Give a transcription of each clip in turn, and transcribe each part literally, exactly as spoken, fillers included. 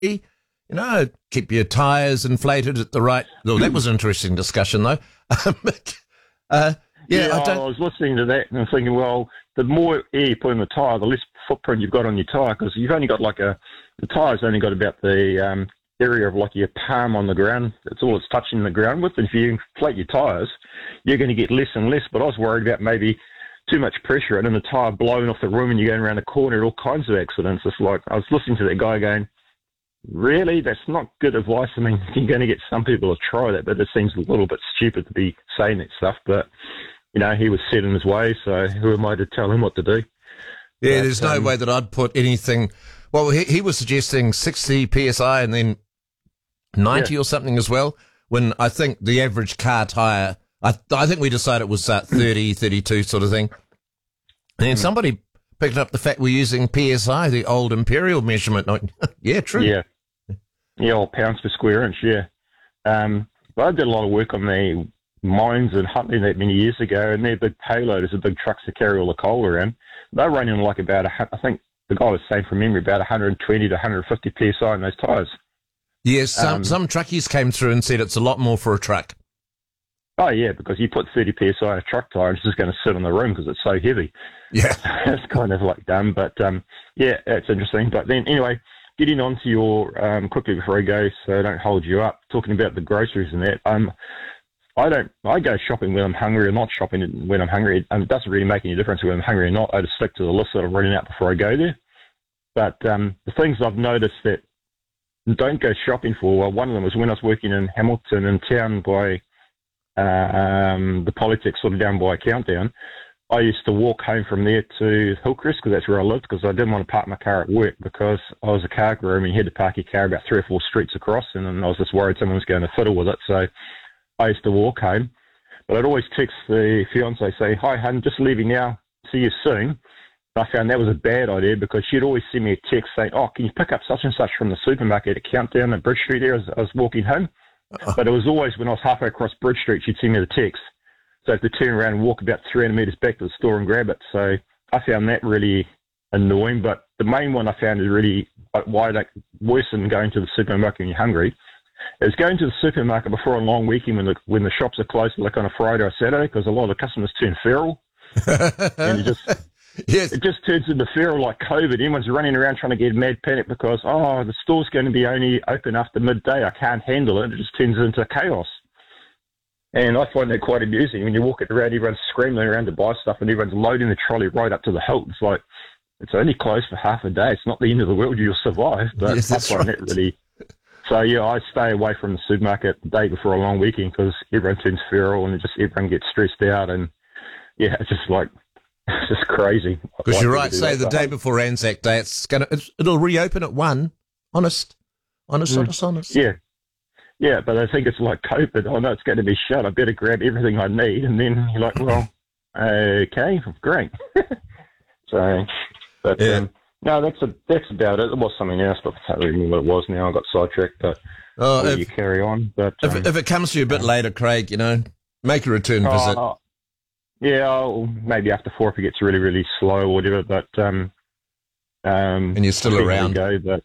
You know, keep your tyres inflated at the right... Well, that was an interesting discussion, though. uh, yeah, yeah I, don't... I was listening to that and I'm thinking, well, the more air you put in the tyre, the less footprint you've got on your tyre, because you've only got like a... The tyre's only got about the um, area of like your palm on the ground. That's all it's touching the ground with. And if you inflate your tyres, you're going to get less and less. But I was worried about maybe too much pressure and then the tyre blowing off the rim and you're going around the corner, all kinds of accidents. It's like, I was listening to that guy going, really? That's not good advice. I mean, you're going to get some people to try that, but it seems a little bit stupid to be saying that stuff. But, you know, he was set in his way, so who am I to tell him what to do? Yeah, but, there's no um, way that I'd put anything... Well, he, he was suggesting sixty P S I and then ninety yeah. or something as well, when I think the average car tyre, I, I think we decided it was uh, thirty, thirty-two sort of thing. And then somebody picked up the fact we're using P S I, the old imperial measurement. Yeah, true. Yeah. Yeah, or pounds per square inch, yeah. Um, but I did a lot of work on the mines in Huntly that many years ago, and they're big payloaders, the big trucks that carry all the coal around. They're running like about, a, I think the guy was saying from memory, about one hundred twenty to one hundred fifty P S I in those tyres. Yes, some, um, some truckies came through and said it's a lot more for a truck. Oh, yeah, because you put thirty P S I in a truck tyre, it's just going to sit on the rim because it's so heavy. Yeah. It's kind of like dumb, but um, yeah, it's interesting. But then anyway, getting on to your, um, quickly before I go, so I don't hold you up, talking about the groceries and that, um, I don't, I go shopping when I'm hungry or not shopping when I'm hungry. Um, it doesn't really make any difference whether I'm hungry or not. I just stick to the list that I've written out before I go there. But um, the things I've noticed that don't go shopping for, well, one of them was when I was working in Hamilton in town by uh, um, the Polytech, sort of down by Countdown. I used to walk home from there to Hillcrest because that's where I lived, because I didn't want to park my car at work because I was a car groom and you had to park your car about three or four streets across, and then I was just worried someone was going to fiddle with it. So I used to walk home, but I'd always text the fiance, say, hi, hun, just leaving now, see you soon. And I found that was a bad idea because she'd always send me a text saying, oh, can you pick up such and such from the supermarket at Countdown at Bridge Street there as I was walking home? Uh-oh. But it was always when I was halfway across Bridge Street, she'd send me the text. So I had to turn around and walk about three hundred metres back to the store and grab it. So I found that really annoying. But the main one I found is really why like, worse than going to the supermarket when you're hungry is going to the supermarket before a long weekend when the when the shops are closed, like on a Friday or Saturday, because a lot of the customers turn feral. And it just yes. it just turns into feral like COVID. Everyone's running around trying to get mad panic because, oh, the store's going to be only open after midday. I can't handle it. It just turns into chaos. And I find that quite amusing. When you're walking around, everyone's screaming around to buy stuff and everyone's loading the trolley right up to the hilt. It's like, it's only closed for half a day. It's not the end of the world. You'll survive. But yes, I find right. that really... So, yeah, I stay away from the supermarket the day before a long weekend because everyone turns feral and just everyone gets stressed out. And, yeah, it's just like, it's just crazy. Because you're right. Say the day before Anzac Day, it's gonna, it's, it'll reopen at one. Honest. Honest, mm. honest, honest. Yeah. Yeah, but I think it's like COVID. I know it's going to be shut. I better grab everything I need. And then you're like, well, okay, great. so, but, yeah. um, no, that's a, that's about it. There was something else, but I can't remember what it was now. I got sidetracked, but oh, I'll let if, you carry on. But if, um, if it comes to you a bit um, later, Craig, you know, make a return uh, visit. Uh, yeah, I'll, maybe after four if it gets really, really slow or whatever. But um, um, and you're still around. Go, but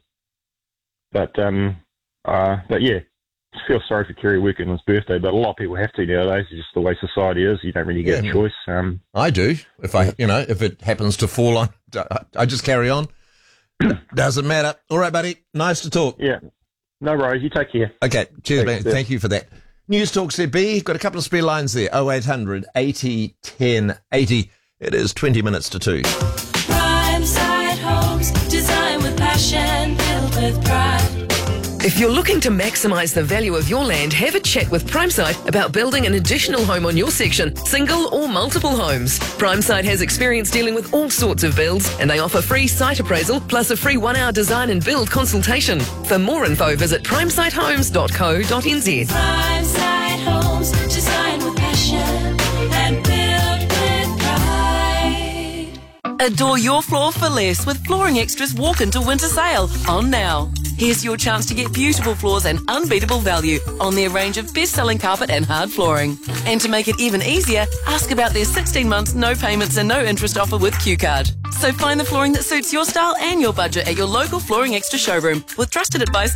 but um, uh, but yeah. Feel sorry for Kerry working on his birthday, but a lot of people have to nowadays. It's just the way society is. You don't really get yeah, a choice. Um, I do. If I, you know, if it happens to fall on, I just carry on. Doesn't matter. All right, buddy. Nice to talk. Yeah. No worries. You take care. Okay. Cheers, Thanks, man. Thank you for that. News Talk C B. Got a couple of spare lines there. oh eight hundred eighty ten eighty. It is twenty minutes to two. Prime Side Homes. Design with passion. Built with pride. If you're looking to maximise the value of your land, have a chat with Primeside about building an additional home on your section, single or multiple homes. Primeside has experience dealing with all sorts of builds, and they offer free site appraisal plus a free one-hour design and build consultation. For more info, visit primeside homes dot co dot n z. Primeside Homes, design with passion and build with pride. Adore your floor for less with Flooring Extras walk-into winter sale on now. Here's your chance to get beautiful floors and unbeatable value on their range of best-selling carpet and hard flooring. And to make it even easier, ask about their sixteen months no payments and no interest offer with Q Card. So find the flooring that suits your style and your budget at your local Flooring Extra showroom with trusted advice